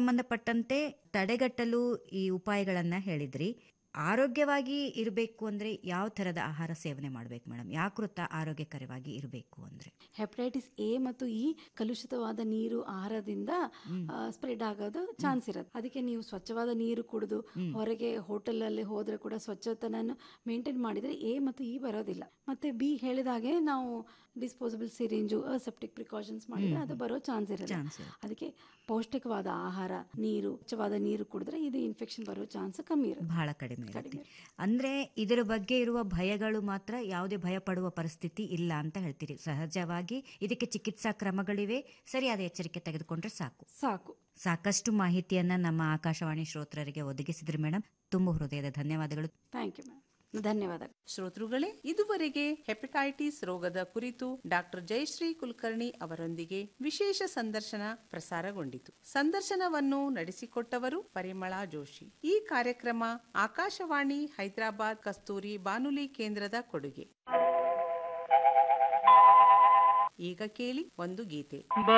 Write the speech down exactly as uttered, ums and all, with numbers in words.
ಸಂಬಂಧಪಟ್ಟಂತೆ ತಡೆಗಟ್ಟಲು ಈ ಉಪಾಯಗಳನ್ನ ಹೇಳಿದ್ರಿ. ಆರೋಗ್ಯವಾಗಿ ಇರಬೇಕು ಅಂದ್ರೆ ಯಾವ ತರದ ಆಹಾರ ಸೇವನೆ ಮಾಡಬೇಕು ಮೇಡಮ್? ಯಾಕೃತ ಆರೋಗ್ಯಕರವಾಗಿ ಇರಬೇಕು ಅಂದ್ರೆ? ಹೆಪಟೈಟಿಸ್ ಎ ಮತ್ತು ಇ ಕಲುಷಿತವಾದ ನೀರು ಆಹಾರದಿಂದ ಸ್ಪ್ರೆಡ್ ಆಗೋದು ಚಾನ್ಸ್ ಇರುತ್ತೆ. ಅದಕ್ಕೆ ನೀವು ಸ್ವಚ್ಛವಾದ ನೀರು ಕುಡಿದು ಹೊರಗೆ ಹೋಟೆಲ್ ಅಲ್ಲಿ ಹೋದ್ರೆ ಕೂಡ ಸ್ವಚ್ಛತೆಯನ್ನು ಮೇಂಟೈನ್ ಮಾಡಿದ್ರೆ ಎ ಮತ್ತು ಇ ಬರೋದಿಲ್ಲ. ಮತ್ತೆ ಬಿ ಹೇಳಿದಾಗೆ ನಾವು ಡಿಸ್ಪೋಸಬಲ್ ಸಿರಿಂಜು ಅಸೆಪ್ಟಿಕ್ ಪ್ರಿಕಾಷನ್ಸ್ ಮಾಡಿದ್ರೆ ಅದು ಬರೋ ಚಾನ್ಸ್ ಇರುತ್ತೆ. ಅದಕ್ಕೆ ಪೌಷ್ಟಿಕವಾದ ಆಹಾರ, ನೀರು, ಸ್ವಚ್ಛವಾದ ನೀರು ಕುಡಿದ್ರೆ ಇದು ಇನ್ಫೆಕ್ಷನ್ ಬರೋ ಚಾನ್ಸ್ ಕಮ್ಮಿ ಇರುತ್ತೆ, ಬಹಳ ಕಡಿಮೆ ಇರುತ್ತೆ. ಅಂದ್ರೆ ಇದರ ಬಗ್ಗೆ ಇರುವ ಭಯಗಳು ಮಾತ್ರ ಯಾವುದೇ ಭಯ ಪಡುವ ಪರಿಸ್ಥಿತಿ ಇಲ್ಲ ಅಂತ ಹೇಳ್ತೀರಿ. ಸಹಜವಾಗಿ ಇದಕ್ಕೆ ಚಿಕಿತ್ಸಾ ಕ್ರಮಗಳಿವೆ, ಸರಿಯಾದ ಎಚ್ಚರಿಕೆ ತೆಗೆದುಕೊಂಡ್ರೆ ಸಾಕು ಸಾಕು ಸಾಕಷ್ಟು ಮಾಹಿತಿಯನ್ನ ನಮ್ಮ ಆಕಾಶವಾಣಿ ಶ್ರೋತರರಿಗೆ ಒದಗಿಸಿದ್ರಿ ಮೇಡಮ್. ತುಂಬ ಹೃದಯದ ಧನ್ಯವಾದಗಳು. Thank you ma'am. ಧನ್ಯವಾದ. ಶ್ರೋತೃಗಳೇ, ಇದುವರೆಗೆ ಹೆಪಟೈಟಿಸ್ ರೋಗದ ಕುರಿತು ಡಾಕ್ಟರ್ ಜಯಶ್ರೀ ಕುಲಕರ್ಣಿ ಅವರೊಂದಿಗೆ ವಿಶೇಷ ಸಂದರ್ಶನ ಪ್ರಸಾರಗೊಂಡಿತು. ಸಂದರ್ಶನವನ್ನು ನಡೆಸಿಕೊಟ್ಟವರು ಪರಿಮಳಾ ಜೋಶಿ. ಈ ಕಾರ್ಯಕ್ರಮ ಆಕಾಶವಾಣಿ ಹೈದರಾಬಾದ್ ಕಸ್ತೂರಿ ಬಾನುಲಿ ಕೇಂದ್ರದ ಕೊಡುಗೆ. ಈಗ ಕೇಳಿ ಒಂದು ಗೀತೆ.